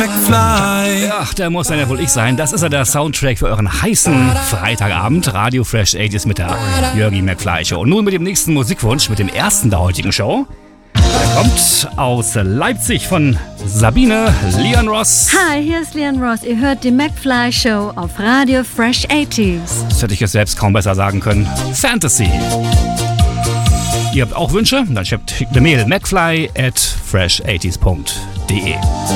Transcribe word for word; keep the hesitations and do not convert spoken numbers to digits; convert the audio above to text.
McFly. Ach, der muss dann ja wohl ich sein. Das ist ja der Soundtrack für euren heißen Freitagabend. Radio Fresh achtziger mit der Jörgi McFly Show. Und nun mit dem nächsten Musikwunsch, mit dem ersten der heutigen Show. Der kommt aus Leipzig von Sabine Leon Ross. Hi, hier ist Leon Ross. Ihr hört die McFly Show auf Radio Fresh achtziger. Das hätte ich jetzt selbst kaum besser sagen können. Fantasy. Ihr habt auch Wünsche? Dann schreibt eine Mail McFly at fresh achtziger punkt de.